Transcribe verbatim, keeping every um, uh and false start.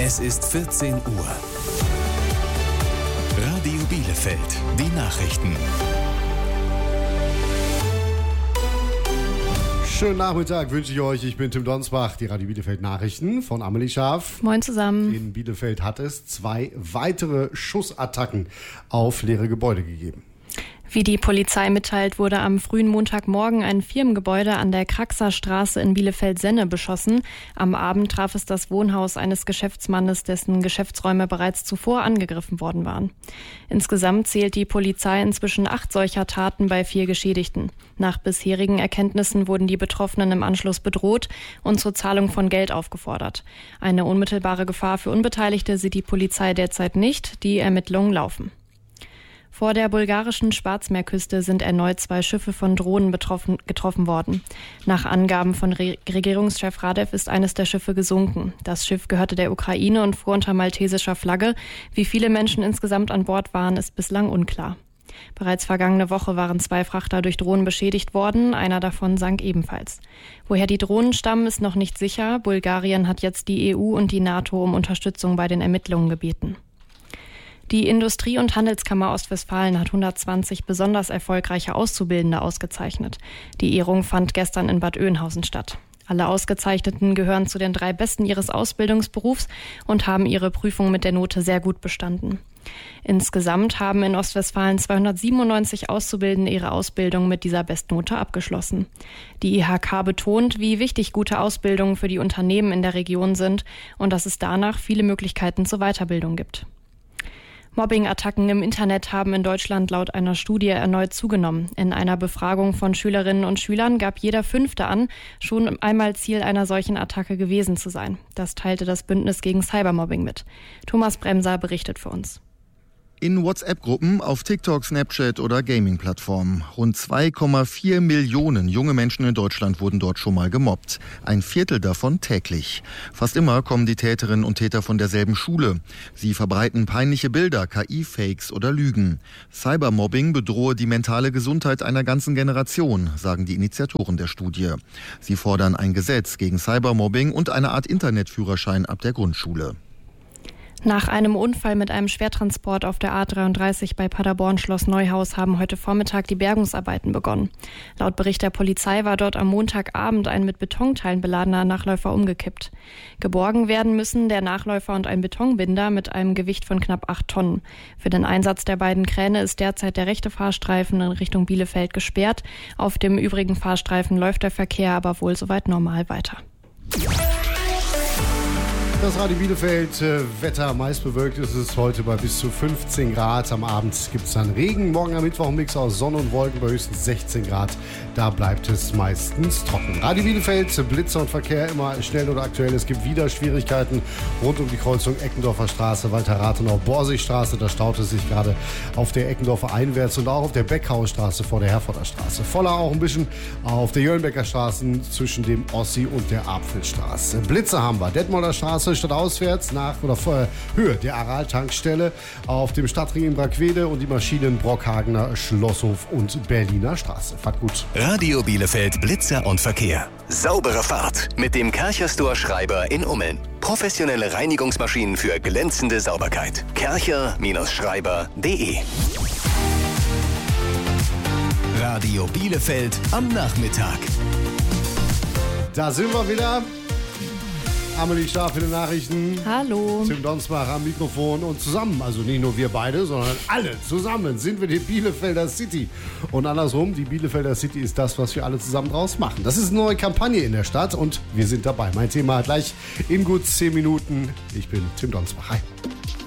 Es ist vierzehn Uhr. Radio Bielefeld, die Nachrichten. Schönen Nachmittag wünsche ich euch. Ich bin Tim Donsbach, die Radio Bielefeld Nachrichten von Amelie Scharf. Moin zusammen. In Bielefeld hat es zwei weitere Schussattacken auf leere Gebäude gegeben. Wie die Polizei mitteilt, wurde am frühen Montagmorgen ein Firmengebäude an der Kraxer Straße in Bielefeld-Senne beschossen. Am Abend traf es das Wohnhaus eines Geschäftsmannes, dessen Geschäftsräume bereits zuvor angegriffen worden waren. Insgesamt zählt die Polizei inzwischen acht solcher Taten bei vier Geschädigten. Nach bisherigen Erkenntnissen wurden die Betroffenen im Anschluss bedroht und zur Zahlung von Geld aufgefordert. Eine unmittelbare Gefahr für Unbeteiligte sieht die Polizei derzeit nicht. Die Ermittlungen laufen. Vor der bulgarischen Schwarzmeerküste sind erneut zwei Schiffe von Drohnen betroffen, getroffen worden. Nach Angaben von Re- Regierungschef Radev ist eines der Schiffe gesunken. Das Schiff gehörte der Ukraine und fuhr unter maltesischer Flagge. Wie viele Menschen insgesamt an Bord waren, ist bislang unklar. Bereits vergangene Woche waren zwei Frachter durch Drohnen beschädigt worden. Einer davon sank ebenfalls. Woher die Drohnen stammen, ist noch nicht sicher. Bulgarien hat jetzt die E U und die NATO um Unterstützung bei den Ermittlungen gebeten. Die Industrie- und Handelskammer Ostwestfalen hat hundertzwanzig besonders erfolgreiche Auszubildende ausgezeichnet. Die Ehrung fand gestern in Bad Oeynhausen statt. Alle Ausgezeichneten gehören zu den drei Besten ihres Ausbildungsberufs und haben ihre Prüfung mit der Note sehr gut bestanden. Insgesamt haben in Ostwestfalen zweihundertsiebenundneunzig Auszubildende ihre Ausbildung mit dieser Bestnote abgeschlossen. Die I H K betont, wie wichtig gute Ausbildungen für die Unternehmen in der Region sind und dass es danach viele Möglichkeiten zur Weiterbildung gibt. Mobbing-Attacken im Internet haben in Deutschland laut einer Studie erneut zugenommen. In einer Befragung von Schülerinnen und Schülern gab jeder Fünfte an, schon einmal Ziel einer solchen Attacke gewesen zu sein. Das teilte das Bündnis gegen Cybermobbing mit. Thomas Bremser berichtet für uns. In WhatsApp-Gruppen, auf TikTok, Snapchat oder Gaming-Plattformen. Rund zwei Komma vier Millionen junge Menschen in Deutschland wurden dort schon mal gemobbt. Ein Viertel davon täglich. Fast immer kommen die Täterinnen und Täter von derselben Schule. Sie verbreiten peinliche Bilder, K I-Fakes oder Lügen. Cybermobbing bedrohe die mentale Gesundheit einer ganzen Generation, sagen die Initiatoren der Studie. Sie fordern ein Gesetz gegen Cybermobbing und eine Art Internetführerschein ab der Grundschule. Nach einem Unfall mit einem Schwertransport auf der A dreiunddreißig bei Paderborn-Schloss Neuhaus haben heute Vormittag die Bergungsarbeiten begonnen. Laut Bericht der Polizei war dort am Montagabend ein mit Betonteilen beladener Nachläufer umgekippt. Geborgen werden müssen der Nachläufer und ein Betonbinder mit einem Gewicht von knapp acht Tonnen. Für den Einsatz der beiden Kräne ist derzeit der rechte Fahrstreifen in Richtung Bielefeld gesperrt. Auf dem übrigen Fahrstreifen läuft der Verkehr aber wohl soweit normal weiter. Das Radio Bielefeld, äh, Wetter meist bewölkt ist es heute bei bis zu fünfzehn Grad. Am Abend gibt es dann Regen. Morgen am Mittwoch ein Mix aus Sonne und Wolken bei höchstens sechzehn Grad. Da bleibt es meistens trocken. Radio Bielefeld, Blitzer und Verkehr immer schnell oder aktuell. Es gibt wieder Schwierigkeiten rund um die Kreuzung Eckendorfer Straße, Walter-Rathenau-Borsigstraße. Da staut es sich gerade auf der Eckendorfer einwärts und auch auf der Beckhausstraße vor der Herforder Straße. Voller auch ein bisschen auf der Jöllenbecker Straße zwischen dem Ossi und der Apfelstraße. Blitzer haben wir. Detmolder Straße statt auswärts nach oder vor Höhe der Aral-Tankstelle auf dem Stadtring in Brackwede und die Maschinen Brockhagener, Schlosshof und Berliner Straße. Fahrt gut. Radio Bielefeld, Blitzer und Verkehr. Saubere Fahrt mit dem Kercher-Store Schreiber in Ummeln. Professionelle Reinigungsmaschinen für glänzende Sauberkeit. kercher Schreiber punkt de Radio Bielefeld am Nachmittag. Da sind wir wieder. Amelie Scharf für die Nachrichten. Hallo. Tim Donsbach am Mikrofon und zusammen, also nicht nur wir beide, sondern alle zusammen sind wir die Bielefelder City. Und andersrum, die Bielefelder City ist das, was wir alle zusammen draus machen. Das ist eine neue Kampagne in der Stadt und wir sind dabei. Mein Thema gleich in gut zehn Minuten. Ich bin Tim Donsbach. Hi.